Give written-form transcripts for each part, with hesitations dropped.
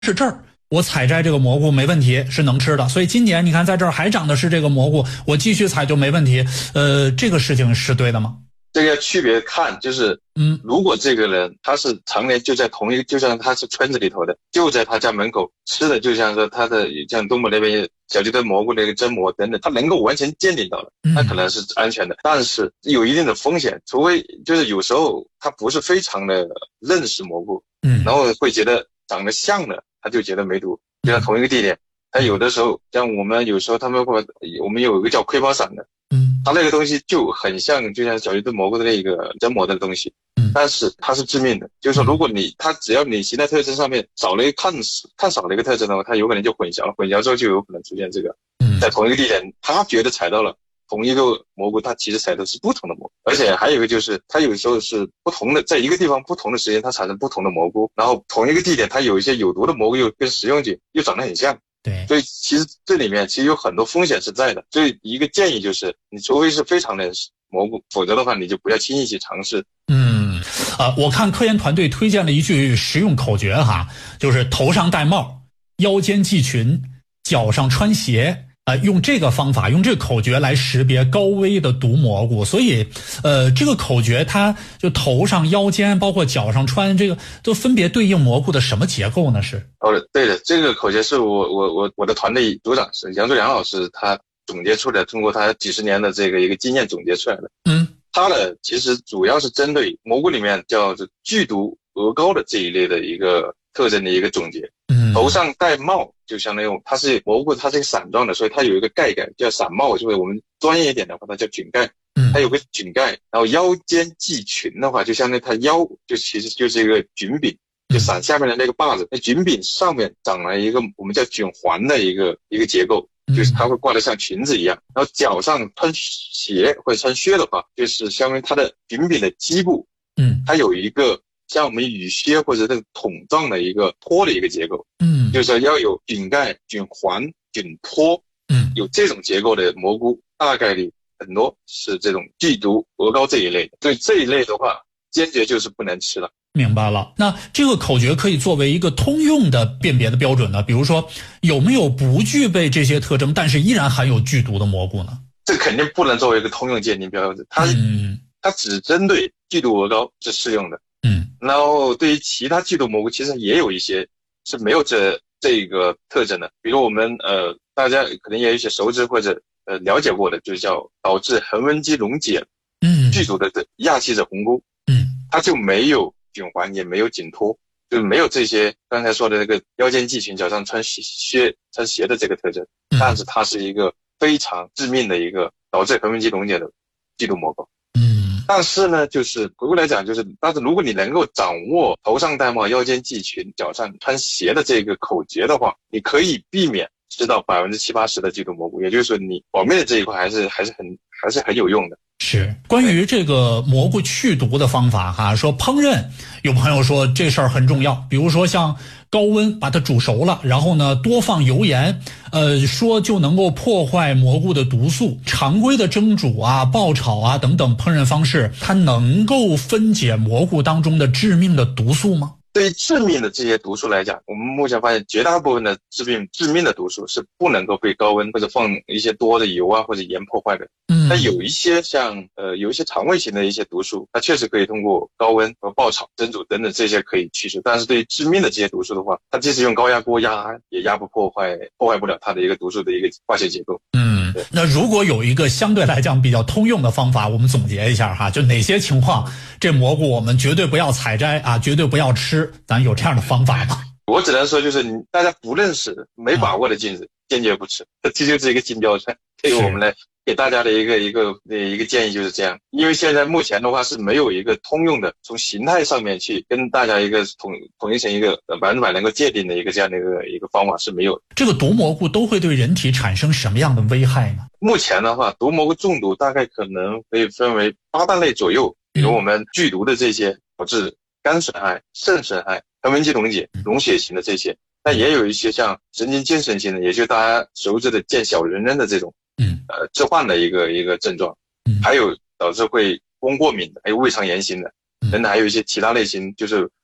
是这儿我采摘这个蘑菇没问题，是能吃的。所以今年你看在这儿还长的是这个蘑菇，我继续采就没问题。这个事情是对的吗？ 这个要区别看，就是如果这个人他是常年就在同一个，就像他是村子里头的，就在他家门口吃的，就像说他的像东北那边小鸡墩蘑菇那个榛蘑等等，他能够完全鉴定到了，他可能是安全的，但是有一定的风险，除非就是有时候他不是非常的认识蘑菇，然后会觉得长得像的，他就觉得没毒，就在同一个地点。他有的时候像我们有时候他们会，我们有一个叫葵花伞的，它那个东西就很像，就像小鸡墩蘑菇的那个榛蘑的东西，但是它是致命的。就是说，如果它只要你形态特征上面少了看少了一个特征的话，它有可能就混淆了，混淆之后就有可能出现这个，在同一个地点，他觉得采到了同一个蘑菇，它其实采的是不同的蘑菇。而且还有一个就是，它有时候是不同的，在一个地方不同的时间它产生不同的蘑菇，然后同一个地点它有一些有毒的蘑菇又跟食用菌又长得很像。 对， 所以其实这里面其实有很多风险是在的，所以一个建议就是，你除非是非常的蘑菇，否则的话你就不要轻易去尝试。 我看科研团队推荐了一句实用口诀哈，就是头上戴帽，腰间系裙，脚上穿鞋。用这个方法，用这个口诀来识别高危的毒蘑菇，所以，这个口诀它就头上、腰间，包括脚上穿这个，都分别对应蘑菇的什么结构呢？是？ 对的，这个口诀是我的团队组长是杨柱良老师，他总结出来，通过他几十年的这个一个经验总结出来的。他呢其实主要是针对蘑菇里面叫做剧毒鹅膏的这一类的一个特征的一个总结。头上戴帽就相当于它是蘑菇，它是一个伞状的，所以它有一个盖叫伞帽，就是我们专业一点的话它叫菌盖，它有个菌盖。然后腰间系裙的话，就相当于它腰就其实就是一个菌柄，就伞下面的那个把子，那菌柄上面长了一个我们叫菌环的一个结构，就是它会挂得像裙子一样。然后脚上穿鞋或者穿靴的话，就是相当于它的菌柄的基部，它有一个像我们雨靴或者这个筒状的一个托的一个结构，就是说要有菌盖、菌环、菌托，有这种结构的蘑菇，大概率很多是这种剧毒鹅膏这一类的，所以这一类的话，坚决就是不能吃了。 明白了。那这个口诀可以作为一个通用的辨别的标准呢？比如说，有没有不具备这些特征，但是依然含有剧毒的蘑菇呢？ 这肯定不能作为一个通用鉴定标准，它只针对剧毒鹅膏是适用的。然后对于其他剧毒蘑菇，其实也有一些是没有这个特征的，比如我们大家可能也有一些熟知或者了解过的，就叫导致横纹肌溶解剧毒的亚细者红菇，它就没有菌环，也没有菌托，就没有这些刚才说的那个腰间系裙、脚上穿鞋的这个特征，但是它是一个非常致命的一个导致横纹肌溶解的剧毒蘑菇。但是呢，就是回过来讲，但是如果你能够掌握头上戴帽、腰间系裙、脚上穿鞋的这个口诀的话，你可以避免吃到70-80%的剧毒蘑菇，也就是说你保命的这一块还是很有用的。 是关于这个蘑菇去毒的方法哈，说烹饪，有朋友说这事儿很重要，比如说像高温把它煮熟了，然后呢多放油盐，说就能够破坏蘑菇的毒素。常规的蒸煮啊、爆炒啊等等烹饪方式，它能够分解蘑菇当中的致命的毒素吗？ 对于致命的这些毒素来讲，我们目前发现绝大部分的致命的毒素是不能够被高温或者放一些多的油啊或者盐破坏的。但有一些像有一些肠胃型的一些毒素，它确实可以通过高温和爆炒、蒸煮等等这些可以去除。但是对于致命的这些毒素的话，它即使用高压锅压也压不破坏不了它的一个毒素的一个化学结构。 那如果有一个相对来讲比较通用的方法，我们总结一下哈，就哪些情况这蘑菇我们绝对不要采摘啊，绝对不要吃，咱有这样的方法吗？ 我只能说就是大家不认识没把握的禁止，坚决不吃，这就是一个金标准。这个我们来给大家的一个建议就是这样，因为现在目前的话是没有一个通用的从形态上面去跟大家一个统一成一个100%能够界定的一个这样的一个方法是没有的。 这个毒蘑菇都会对人体产生什么样的危害呢？ 目前的话，毒蘑菇中毒大概可能可以分为8大类左右，比如我们剧毒的这些导致肝损害、肾损害、横纹肌溶解、溶血型的这些，但也有一些像神经精神型的，也就是大家熟知的见小人的这种致幻的一个症状，还有导致会宫过敏的，还有胃肠炎型的等等，还有一些其他类型，就是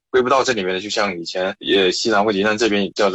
归不到这里面的，就像以前西南或者云南这边叫做